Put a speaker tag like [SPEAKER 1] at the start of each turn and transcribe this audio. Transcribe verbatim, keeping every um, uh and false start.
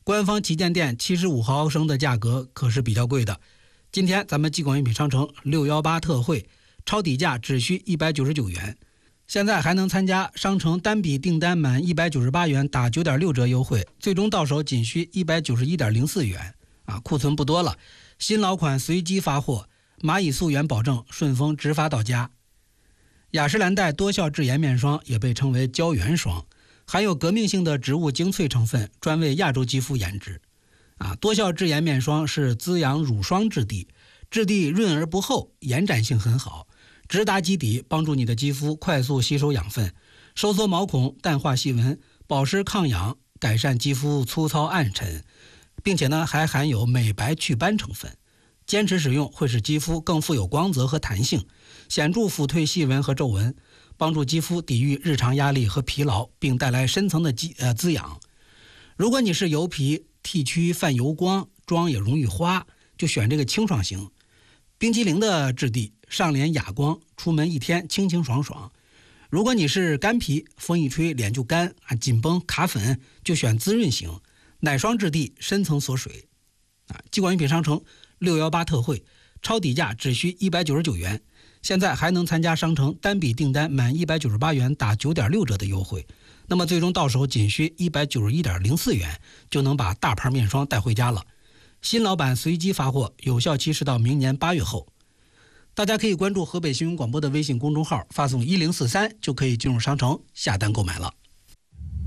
[SPEAKER 1] 官方旗舰店七十五毫升的价格可是比较贵的。今天咱们激广用品商城六一八特惠，超底价只需一百九十九元。现在还能参加商城单笔订单满一百九十八元打 九点六 折优惠，最终到手仅需一百九十一点零四元啊，库存不多了，新老款随机发货，蚂蚁溯源保证，顺丰直发到家。雅诗兰黛多效智颜面霜也被称为胶原霜，含有革命性的植物精粹成分，专为亚洲肌肤研制。啊，多效智颜面霜是滋养乳霜质地，质地润而不厚，延展性很好，直达基底，帮助你的肌肤快速吸收养分，收缩毛孔，淡化细纹，保湿抗氧，改善肌肤粗糙暗沉，并且呢还含有美白祛斑成分。坚持使用会使肌肤更富有光泽和弹性，显著抚退细纹和皱纹，帮助肌肤抵御日常压力和疲劳，并带来深层的肌呃滋养。如果你是油皮、T 区泛油光，妆也容易花，就选这个清爽型。冰激凌的质地，上脸哑光，出门一天清清爽爽。如果你是干皮，风一吹脸就干啊紧绷卡粉，就选滋润型，奶霜质地，深层锁水。啊，激广用品商城六一八特惠，超底价只需一百九十九元，现在还能参加商城单笔订单满一百九十八元打 九点六 折的优惠，那么最终到手仅需一百九十一点零四元，就能把大牌面霜带回家了。新老版随机发货，有效期是到明年八月后。大家可以关注河北新闻广播的微信公众号，发送一零四三就可以进入商城下单购买了。